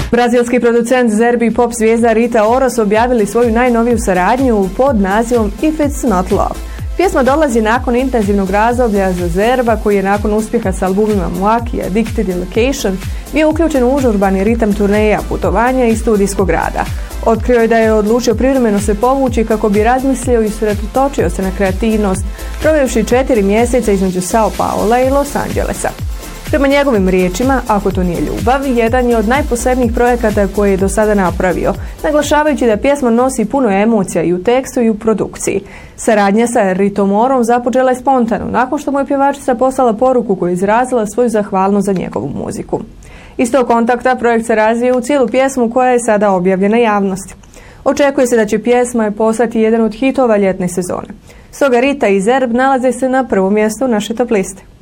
Brazilski producent Zerbe i pop zvijezda Rita Ora su objavili svoju najnoviju saradnju pod nazivom If It's Not Love. Pjesma dolazi nakon intenzivnog razdoblja za Zerba, koji je nakon uspjeha s albumima Muaki i Addicted i Location bio uključen u užurbani ritam turneja, putovanja i studijskog rada. Otkrio je da je odlučio privremeno se povući kako bi razmislio i usredotočio se na kreativnost, provevši 4 mjeseca između Sao Paula i Los Angelesa. Prema njegovim riječima, ako to nije ljubav, jedan je od najposebnijih projekata koje je do sada napravio, naglašavajući da pjesma nosi puno emocija i u tekstu i u produkciji. Saradnja sa Ritom Orom započela je spontano, nakon što mu je pjevačica poslala poruku koja je izrazila svoju zahvalnost za njegovu muziku. Iz tog kontakta projekt se razvije u cijelu pjesmu koja je sada objavljena javnosti. Očekuje se da će pjesma postati jedan od hitova ljetne sezone. Stoga Rita i Zerb nalaze se na prvom mjestu naše top liste.